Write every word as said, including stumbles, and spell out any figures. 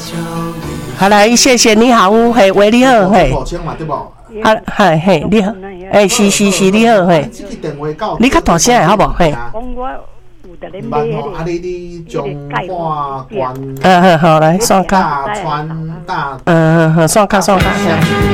好来，谢谢你好，嘿，喂，你好，嘿， 五千嘛对不？ 啊，嘿，嘿，你好，哎，是是是，你好，嘿，你较大声好不好？嘿， 讲我有得咧买迄个，啊，你你中华关， 嗯，好，来，算卡， 大川大， 嗯，好，算卡，算卡。